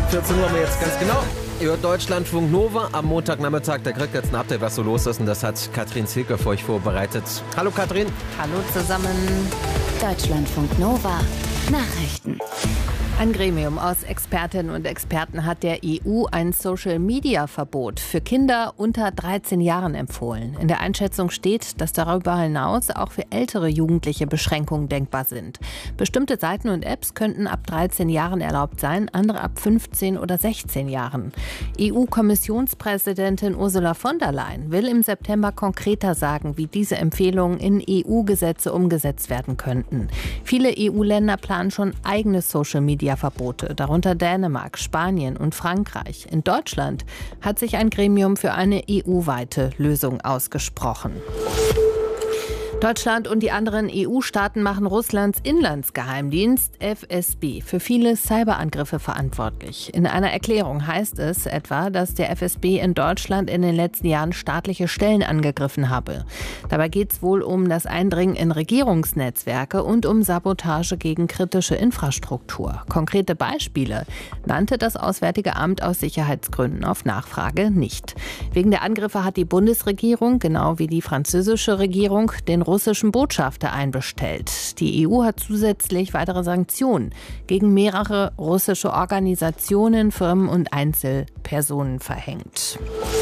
14 Uhr haben wir jetzt ganz genau. Ihr hört Deutschlandfunk Nova am Montagnachmittag. Da kriegt jetzt ein Update, was so los ist. Und das hat Katrin Zielke für euch vorbereitet. Hallo Katrin. Hallo zusammen. Deutschlandfunk Nova. Nachrichten. Ein Gremium aus Expertinnen und Experten hat der EU ein Social-Media-Verbot für Kinder unter 13 Jahren empfohlen. In der Einschätzung steht, dass darüber hinaus auch für ältere Jugendliche Beschränkungen denkbar sind. Bestimmte Seiten und Apps könnten ab 13 Jahren erlaubt sein, andere ab 15 oder 16 Jahren. EU-Kommissionspräsidentin Ursula von der Leyen will im September konkreter sagen, wie diese Empfehlungen in EU-Gesetze umgesetzt werden könnten. Viele EU-Länder planen schon eigene Social-Media-Verbote, darunter Dänemark, Spanien und Frankreich. In Deutschland hat sich ein Gremium für eine EU-weite Lösung ausgesprochen. Deutschland und die anderen EU-Staaten machen Russlands Inlandsgeheimdienst FSB für viele Cyberangriffe verantwortlich. In einer Erklärung heißt es etwa, dass der FSB in Deutschland in den letzten Jahren staatliche Stellen angegriffen habe. Dabei geht es wohl um das Eindringen in Regierungsnetzwerke und um Sabotage gegen kritische Infrastruktur. Konkrete Beispiele nannte das Auswärtige Amt aus Sicherheitsgründen auf Nachfrage nicht. Wegen der Angriffe hat die Bundesregierung, genau wie die französische Regierung, den russischen Botschafter einbestellt. Die EU hat zusätzlich weitere Sanktionen gegen mehrere russische Organisationen, Firmen und Einzelpersonen verhängt.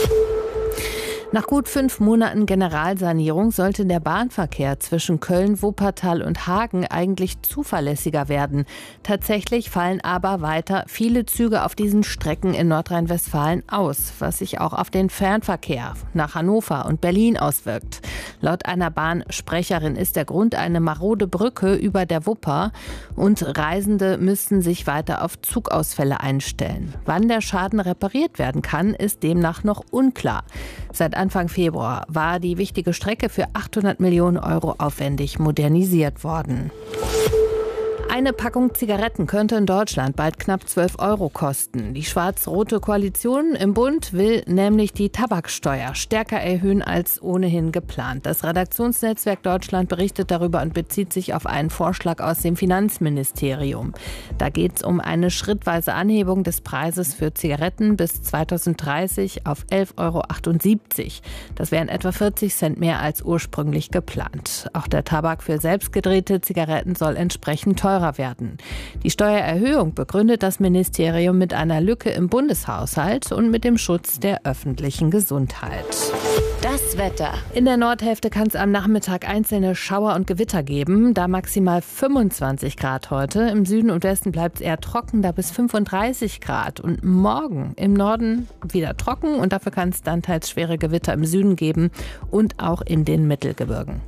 Nach gut 5 Monaten Generalsanierung sollte der Bahnverkehr zwischen Köln, Wuppertal und Hagen eigentlich zuverlässiger werden. Tatsächlich fallen aber weiter viele Züge auf diesen Strecken in Nordrhein-Westfalen aus, was sich auch auf den Fernverkehr nach Hannover und Berlin auswirkt. Laut einer Bahnsprecherin ist der Grund eine marode Brücke über der Wupper und Reisende müssten sich weiter auf Zugausfälle einstellen. Wann der Schaden repariert werden kann, ist demnach noch unklar. Seit Anfang Februar war die wichtige Strecke für 800 Millionen Euro aufwendig modernisiert worden. Eine Packung Zigaretten könnte in Deutschland bald knapp 12 Euro kosten. Die schwarz-rote Koalition im Bund will nämlich die Tabaksteuer stärker erhöhen als ohnehin geplant. Das Redaktionsnetzwerk Deutschland berichtet darüber und bezieht sich auf einen Vorschlag aus dem Finanzministerium. Da geht es um eine schrittweise Anhebung des Preises für Zigaretten bis 2030 auf 11,78 Euro. Das wären etwa 40 Cent mehr als ursprünglich geplant. Auch der Tabak für selbstgedrehte Zigaretten soll entsprechend teurer werden. Die Steuererhöhung begründet das Ministerium mit einer Lücke im Bundeshaushalt und mit dem Schutz der öffentlichen Gesundheit. Das Wetter. In der Nordhälfte kann es am Nachmittag einzelne Schauer und Gewitter geben, da maximal 25 Grad heute. Im Süden und Westen bleibt es eher trocken, da bis 35 Grad. Und morgen im Norden wieder trocken und dafür kann es dann teils schwere Gewitter im Süden geben und auch in den Mittelgebirgen.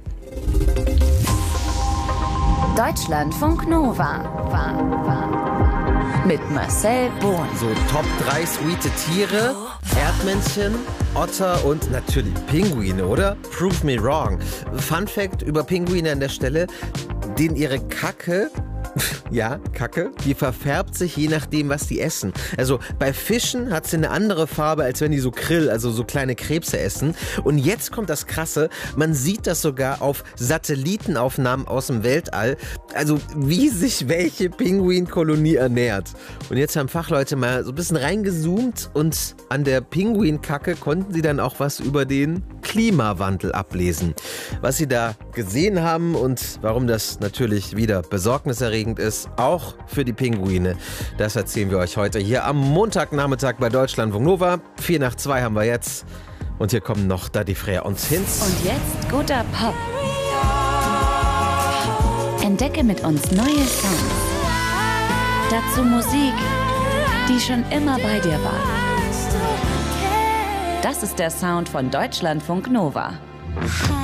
Deutschlandfunk Nova. Mit Marcel Bohn. So Top 3 sweete Tiere, Erdmännchen, Otter und natürlich Pinguine, oder? Prove me wrong. Fun Fact über Pinguine an der Stelle, denen ihre Kacke, die verfärbt sich je nachdem, was die essen. Also bei Fischen hat sie eine andere Farbe, als wenn die so Krill, also so kleine Krebse essen. Und jetzt kommt das Krasse, man sieht das sogar auf Satellitenaufnahmen aus dem Weltall, also wie sich welche Pinguinkolonie ernährt. Und jetzt haben Fachleute mal so ein bisschen reingezoomt und an der Pinguinkacke konnten sie dann auch was über den Klimawandel ablesen. Was sie da gesehen haben und warum das natürlich wieder besorgniserregend ist, auch für die Pinguine. Das erzählen wir euch heute hier am Montagnachmittag bei Deutschlandfunk Nova. 1:04 haben wir jetzt. Und hier kommen noch Daddy Freya und Hinz. Und jetzt guter Pop. Entdecke mit uns neue Songs. Dazu Musik, die schon immer bei dir war. Das ist der Sound von Deutschlandfunk Nova.